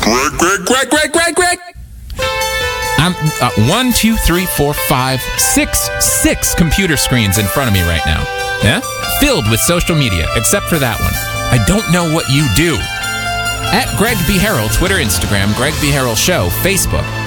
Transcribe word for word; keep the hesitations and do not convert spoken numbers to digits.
Greg, Greg, Greg, Greg, Greg, Greg. I'm uh, one, two, three, four, five, six, six computer screens in front of me right now. Yeah? Filled with social media, except for that one. I don't know what you do. At Greg B. Harrell, Twitter, Instagram, Greg B. Harrell Show, Facebook.